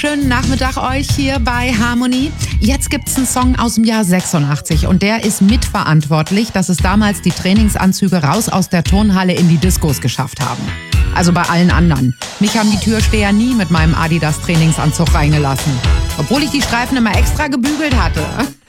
Schönen Nachmittag euch hier bei Harmony. Jetzt gibt's einen Song aus dem Jahr 86 und der ist mitverantwortlich, dass es damals die Trainingsanzüge raus aus der Turnhalle in die Diskos geschafft haben. Also bei allen anderen. Mich haben die Türsteher nie mit meinem Adidas Trainingsanzug reingelassen. Obwohl ich die Streifen immer extra gebügelt hatte.